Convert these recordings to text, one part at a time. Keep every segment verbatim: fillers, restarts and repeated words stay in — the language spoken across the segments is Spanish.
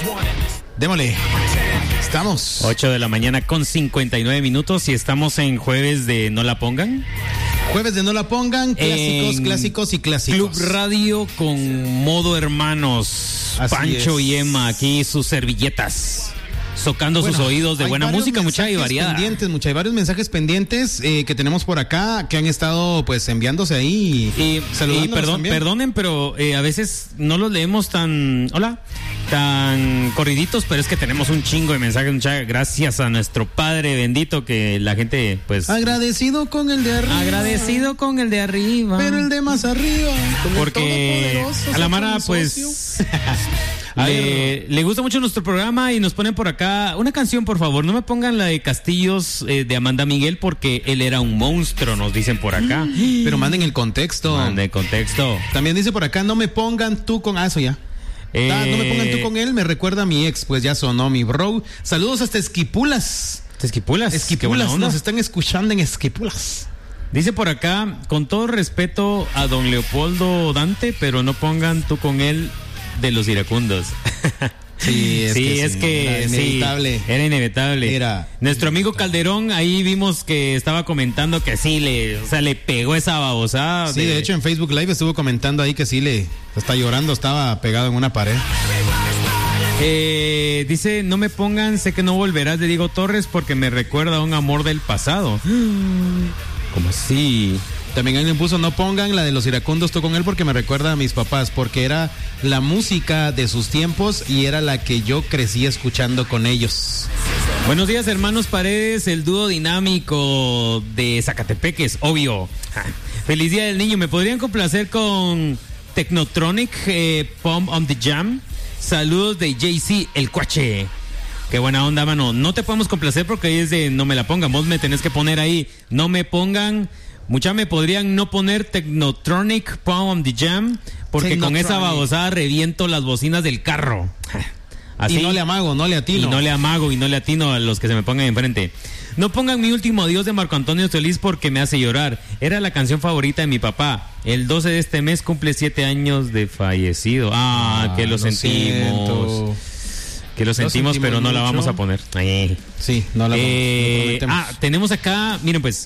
Démosle. Estamos. ocho de la mañana con cincuenta y nueve minutos y estamos en jueves de No La Pongan. Jueves de No La Pongan, clásicos, en clásicos y clásicos. Club Radio con modo hermanos. Así Pancho es. y Emma, aquí sus servilletas. Socando Bueno, sus oídos de hay buena varios música, mucha y mensajes variada. Pendientes, mucha, hay varios mensajes pendientes eh, que tenemos por acá que han estado pues enviándose ahí y, Y, y saludándonos perdón, también. perdonen, pero eh, a veces no los leemos tan, hola, tan corriditos, pero es que tenemos un chingo de mensajes, muchas gracias a nuestro Padre bendito que la gente, pues, Agradecido con el de arriba. agradecido con el de arriba. Pero el de más arriba. Con el Porque todopoderoso, a la Mara, socio. pues, le, le gusta mucho nuestro programa y nos ponen por acá una canción, por favor. No me pongan la de Castillos eh, de Amanda Miguel porque él era un monstruo, nos dicen por acá. Pero manden el contexto. Mande contexto. También dice por acá, no me pongan tú con... Ah, eso ya. Eh, Ah, no me pongan tú con él, me recuerda a mi ex, pues ya sonó mi bro. Saludos hasta Esquipulas. Esquipulas. Qué buena Esquipulas, onda. nos están escuchando en Esquipulas. Dice por acá, con todo respeto a don Leopoldo Dante, pero no pongan tú con él de los iracundos. Sí, es sí, que, es sí, que era inevitable. sí, era inevitable. Era Nuestro amigo inevitable. Calderón, ahí vimos que estaba comentando que sí, le, o sea, le pegó esa babosada. Sí, de hecho en Facebook Live estuvo comentando ahí que sí le está llorando, estaba pegado en una pared. Eh, dice, no me pongan, sé que no volverás de Diego Torres porque me recuerda a un amor del pasado. ¿Cómo así? También alguien puso, no pongan la de los iracundos tú con él porque me recuerda a mis papás, porque era la música de sus tiempos y era la que yo crecí escuchando con ellos. Buenos días, hermanos Paredes, el dúo dinámico de Zacatepeques, obvio. Ja. Feliz Día del Niño. ¿Me podrían complacer con Technotronic, eh, Pump on the Jam? Saludos de Jay-Z, el cuache. Qué buena onda, mano. No te podemos complacer porque ahí es de no me la pongan. Vos me tenés que poner ahí, no me pongan. Mucha me podrían no poner Technotronic, Pump on the Jam, porque con esa babosada reviento las bocinas del carro. Así. Y no le amago, no le atino. Y no le amago y no le atino a los que se me pongan enfrente. No pongan Mi Último Adiós de Marco Antonio Solís porque me hace llorar. Era la canción favorita de mi papá. El doce de este mes cumple siete años de fallecido. Ah, Ah, que lo, lo sentimos. siento. Que lo sentimos, sentimos pero no la mucho. vamos a poner. Ay. Sí, no la Eh, vamos, ah, tenemos acá, miren pues.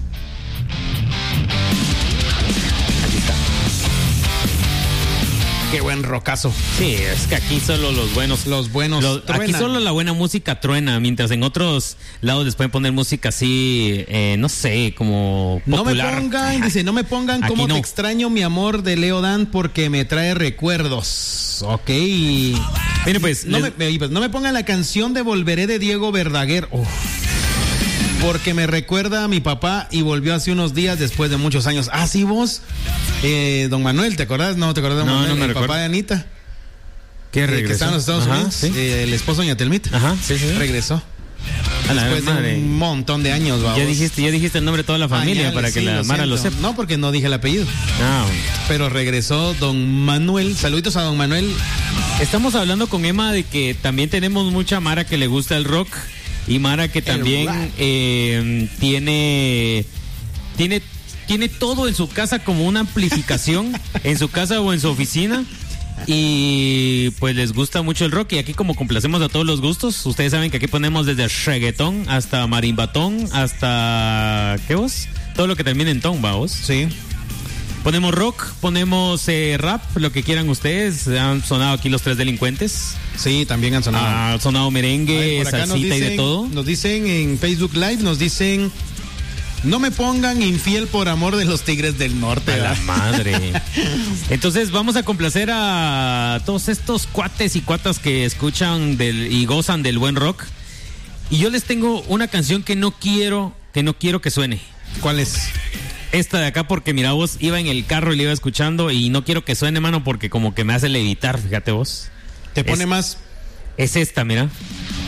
Qué buen rocazo. Sí, es que aquí solo los buenos. Los buenos Los- aquí truenan. solo la buena música truena, mientras en otros lados les pueden poner música así, eh, no sé, como No me popular. pongan, dice, no me pongan Aquí como no. te extraño mi amor de Leo Dan porque me trae recuerdos. Ok. Miren pues, No les- me, eh, pues, no me pongan la canción de Volveré de Diego Verdaguer. Uf. Porque me recuerda a mi papá y volvió hace unos días después de muchos años. Ah, sí, vos. Eh, don Manuel, ¿te acordás? No, ¿te acordás de don No, Manuel? no me el recuerdo. papá de Anita. ¿Qué eh, regresó? que está en los Estados Ajá, Unidos. sí. Eh, el esposo de Doña Telmita. Ajá, sí, sí, sí. Regresó. A la Después madre. de un montón de años, vamos. Ya dijiste, ya dijiste el nombre de toda la familia Pañales, para que sí, la Mara lo siento. sepa. No, porque no dije el apellido. Ah, Pero regresó don Manuel. Saluditos a don Manuel. estamos hablando con Emma de que también tenemos mucha Mara que le gusta el rock y Mara que también rock. eh, tiene tiene tiene todo en su casa como una amplificación en su casa o en su oficina y pues les gusta mucho el rock y aquí como complacemos a todos los gustos, ustedes saben que aquí ponemos desde reggaetón hasta marimbatón hasta ¿qué vos? Todo lo que termine en ton, vamos. Sí. Ponemos rock, ponemos eh, rap, lo que quieran ustedes. Han sonado aquí los tres delincuentes. Sí, también han sonado. Ha sonado A merengue, ver, por acá salsita nos y de dicen- todo. Nos dicen en Facebook Live, nos dicen, no me pongan infiel por amor de los Tigres del Norte. A la ¿verdad? madre. Entonces vamos a complacer a todos estos cuates y cuatas que escuchan del, y gozan del buen rock. Y yo les tengo una canción que no quiero, que no quiero que suene. ¿Cuál es? Esta de acá porque mira vos, iba en el carro y la iba escuchando y no quiero que suene, mano, porque como que me hace levitar, fíjate vos. Te pone Es- más. Es esta, mira.